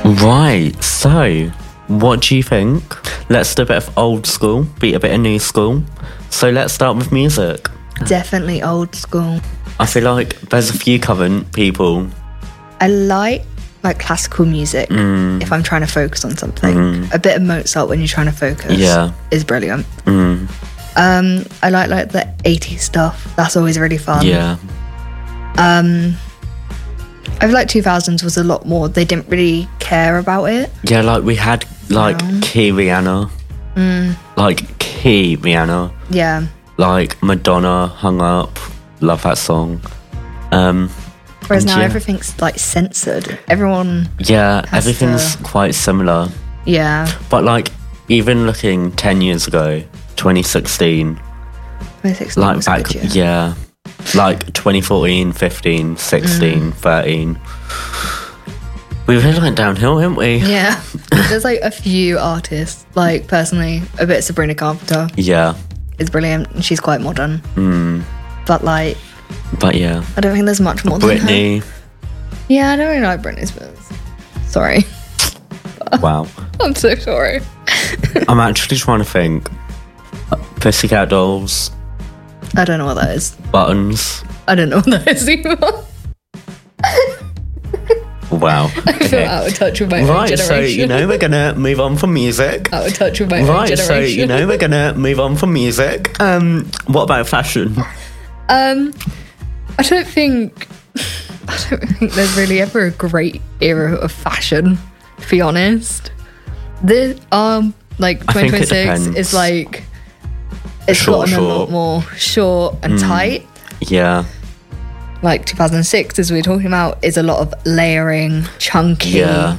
Right, so what do you think? Let's do a bit of old school, beat a bit of new school. So let's start with music. Definitely old school. I feel like there's a few current people. I like classical music if I'm trying to focus on something. A bit of Mozart when you're trying to focus is brilliant. I like the 80s stuff. That's always really fun. Yeah. I feel like 2000s was a lot more. They didn't really care about it. Yeah, like we had like Key Rihanna. Like Key Rihanna. Yeah. Like Madonna, Hung Up. Love that song. Whereas now everything's like censored. Everyone. Yeah, everything's quite similar. Yeah. But like even looking 10 years ago, 2016. 2016 like was back, good, yeah. Like 2014, 15, 16, 13. We really went downhill, didn't we? Yeah. There's like a few artists, like personally, a bit Sabrina Carpenter. Yeah. Is brilliant. And she's quite modern. But yeah. I don't think there's much more Britney. than her. Yeah, I don't really like Britney Spears. Sorry. Wow. I'm so sorry. I'm actually trying to think. Pussycat Dolls. I don't know what that is. Buttons. I don't know what that is either. Wow. I feel out of touch with my own generation. So, we're going to move on from music. Out of touch with my own generation. Right, so, we're going to move on from music. What about fashion? I don't think there's really ever a great era of fashion, to be honest. The like 2026 is like it's gotten a lot more short and tight. Yeah. Like 2006, as we were talking about, is a lot of layering, chunky. Yeah.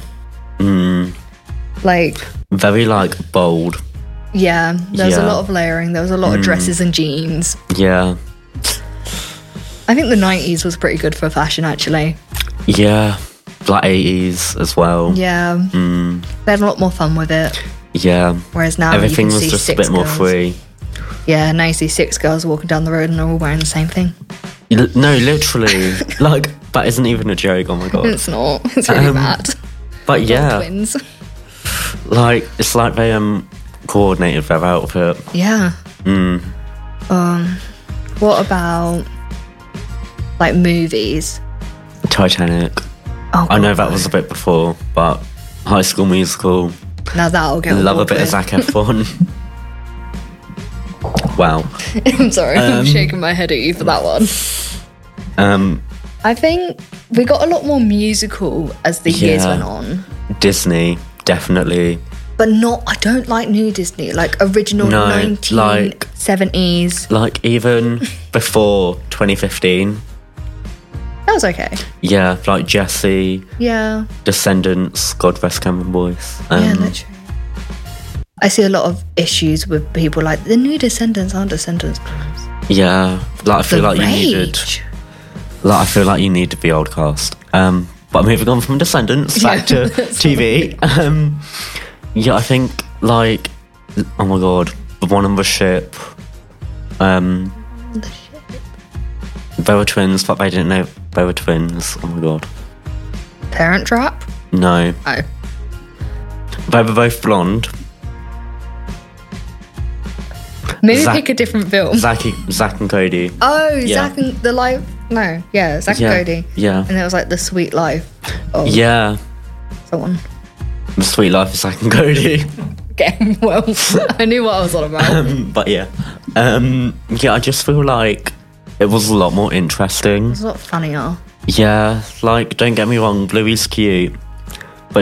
Like very like bold. Yeah, there was a lot of layering. There was a lot of dresses and jeans. Yeah. I think the 90s was pretty good for fashion, actually. Yeah. Like 80s as well. Yeah. They had a lot more fun with it. Yeah. Whereas now everything you can was see just a bit more free. Yeah, now you see 6 girls walking down the road and they're all wearing the same thing. No, literally. Like, that isn't even a joke, oh my god. It's not. It's really bad. But yeah. Twins. Like, it's like they coordinated their outfit. Yeah. What about like movies? Titanic. Oh, I know that was a bit before, but High School Musical. Now that'll go. Love a bit of Zac Efron. Wow. I'm sorry, I'm shaking my head at you for that one. I think we got a lot more musical as the years went on. Disney, definitely. But I don't like new Disney, like original 1970s. Like even before 2015. That was okay. Yeah, like Jessie. Yeah. Descendants, God rest Cameron Boyce. Yeah, literally. I see a lot of issues with people like the new Descendants aren't Descendants films. Yeah, like I feel like you needed. Like I feel like you need to be old cast. But moving on from Descendants back to TV. Yeah, I think like oh my god, the one on the ship. The ship. They were twins, but they didn't know they were twins. Oh my god. Parent Trap? No. Oh. They were both blonde. Maybe pick a different film. Zack and Cody. Oh, yeah. Zack and the life. No, yeah, Zack and Cody. Yeah. And it was like the sweet life of someone. The Sweet Life of Zack and Cody. Okay, well, I knew what I was on about. But yeah. Yeah, I just feel like it was a lot more interesting. It was a lot funnier. Yeah, like, don't get me wrong, Bluey's cute.